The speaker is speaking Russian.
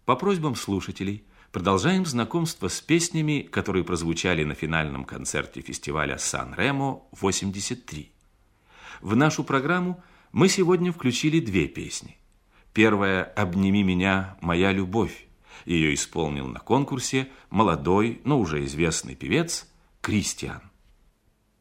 По просьбам слушателей продолжаем знакомство с песнями, которые прозвучали на финальном концерте фестиваля Сан-Ремо-83. В нашу программу мы сегодня включили две песни. Первая «Обними меня, моя любовь». Ее исполнил на конкурсе молодой, но уже известный певец Кристиан.